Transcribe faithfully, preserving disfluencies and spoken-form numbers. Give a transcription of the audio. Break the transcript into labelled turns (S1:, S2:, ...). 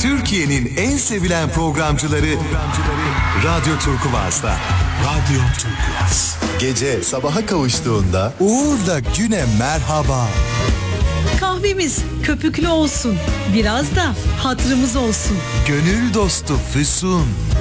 S1: Türkiye'nin en sevilen programcıları Radyo Turkuaz'da.
S2: Radyo Turkuaz.
S3: Gece sabaha kavuştuğunda
S4: Uğur'la güne merhaba.
S5: Kahvemiz köpüklü olsun, biraz da hatırımız olsun.
S4: Gönül dostu Füsun.